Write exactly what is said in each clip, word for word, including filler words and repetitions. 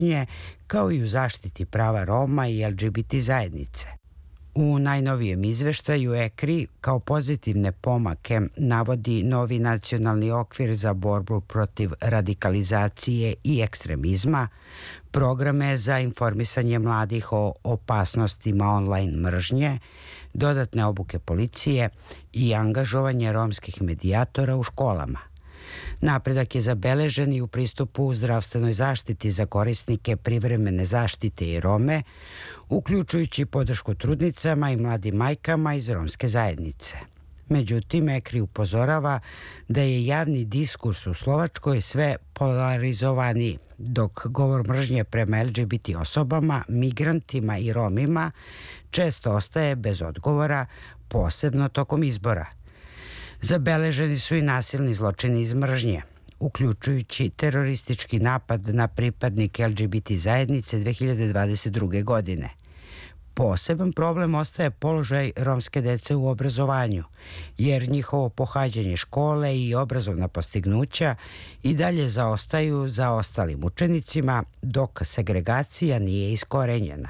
mržnje, kao i u zaštiti prava Roma i L G B T zajednice. U najnovijem izveštaju E C R I kao pozitivne pomake navodi novi nacionalni okvir za borbu protiv radikalizacije i ekstremizma, programe za informisanje mladih o opasnostima online mržnje, dodatne obuke policije i angažovanje romskih medijatora u školama. Napredak je zabeležen i u pristupu zdravstvenoj zaštiti za korisnike privremene zaštite i Rome, uključujući podršku trudnicama i mladim majkama iz romske zajednice. Međutim, E C R I upozorava da je javni diskurs u Slovačkoj sve polarizovaniji, dok govor mržnje prema L G B T osobama, migrantima i Romima često ostaje bez odgovora, posebno tokom izbora. Zabeleženi su i nasilni zločini iz mržnje, uključujući teroristički napad na pripadnike L G B T zajednice dve hiljade dvadeset druge. godine. Poseban problem ostaje položaj romske dece u obrazovanju, jer njihovo pohađanje škole i obrazovna postignuća i dalje zaostaju za ostalim učenicima, dok segregacija nije iskorenjena.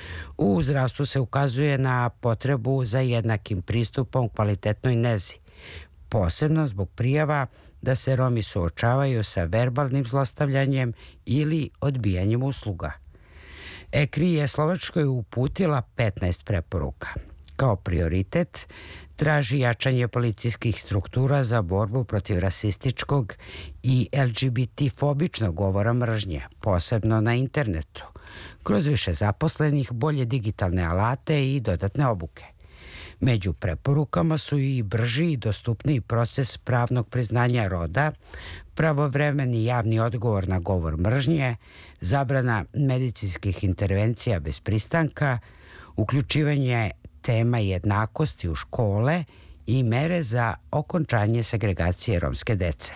U zdravstvu se ukazuje na potrebu za jednakim pristupom kvalitetnoj nezi, posebno zbog prijava da se Romi suočavaju sa verbalnim zlostavljanjem ili odbijanjem usluga. E C R I je Slovačkoj uputila petnaest preporuka. Kao prioritet traži jačanje policijskih struktura za borbu protiv rasističkog i L G B T fobičnog govora mržnje, posebno na internetu, kroz više zaposlenih, bolje digitalne alate i dodatne obuke. Među preporukama su i brži i dostupniji proces pravnog priznanja roda, pravovremeni javni odgovor na govor mržnje, zabrana medicinskih intervencija bez pristanka, uključivanje tema jednakosti u škole i mere za okončanje segregacije romske dece.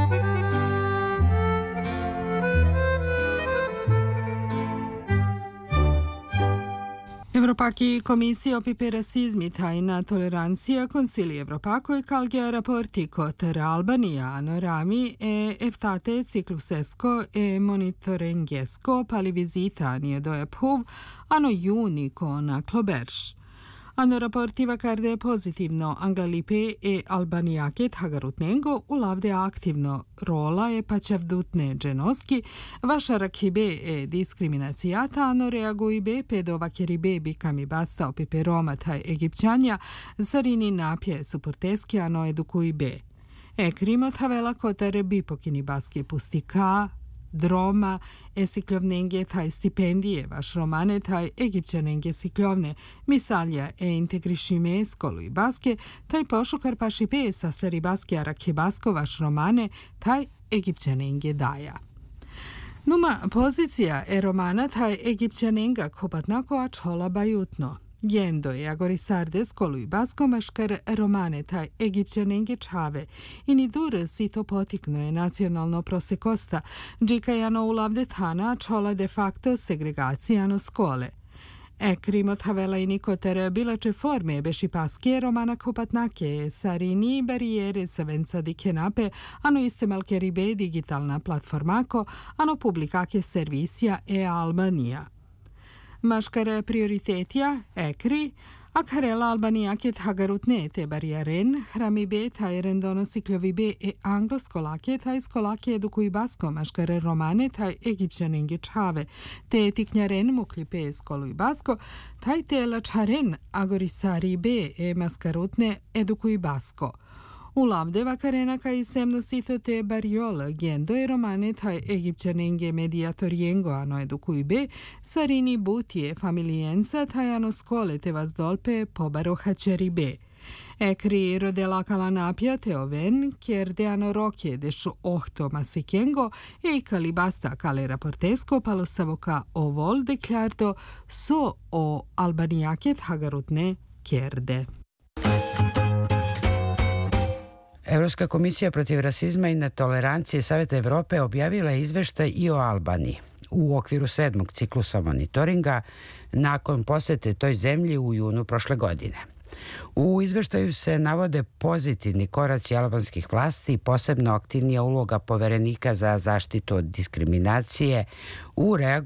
Evropaki komisija opipe rasizmi tajna tolerancija consili Evropako e calgia raporti coter Albania anorami e eftate ciclusesco e monitorengesco pali visita nie do ephuv ano juni con Kloberš. Ano raportiva karde pozitivno Anglalipe e Albanijaket Hagarutnengo ulavde aktivno rola e pačavdutne dženoski, vaša rakibe e diskriminacijata ano reaguibe pedovakeribe bikami basta opipe Roma taj Egipćanja zarini napje suporteski ano edukuibe. E krimo tavela kotere bipokini baski pustika, droma, e sikljovnenge taj stipendije, vaš romane taj egipćanenge sikljovne, misalja e integrišime skolu i baske, taj pošukar pašipe sa sari baske arake basko, vaš romane taj egipćanenge daja. Numa pozicija e romana taj egipćanenga kopatnako a čola bajutno. Jendo je agorisarde skolu i basko maškar romane taj egipćanenge čave i ni dur si to potikno je nacionalno prosekosta, džikajano ulavde tana čola de facto segregacijano skole. E krimot havela i nikotere bilače forme beši paske romana kopatnake, sarini barijere savenca di kenape, ano iste malkeribe digitalna platformako, ano publikake servisija e Albanija. Maškare prioritetja, E C R I, akharela albanijaket hagarutne te barijaren, hramibe taj rendonosiklovibe e angloskolake taj skolake edukuj basko maškare romane taj egipćanenge čave, te tiknjaren muklipe skoluj basko, taj te lačaren agorisaribe e maskarutne edukuj basko. Ulavde vakarena kaj semnosito te bariol gendo e romane taj egipćanenge mediatoriengo ano edukuibe, sarini butije familijenca taj ano skole te vazdolpe pobaro hačeribe. E C R I rodela kalanapja te oven, kjer de ano rokje dešu ohto masikengo e ikali basta kale raportesko palo savoka ovol deklardo so o albanijaket hagarutne kjerde. Evropska komisija protiv rasizma i netolerancije Saveta Evrope objavila je izveštaj i o Albaniji u okviru sedmog ciklusa monitoringa nakon posete toj zemlji u junu prošle godine. U izveštaju se navode pozitivni koraci albanskih vlasti i posebno aktivnija uloga poverenika za zaštitu od diskriminacije u reagovanju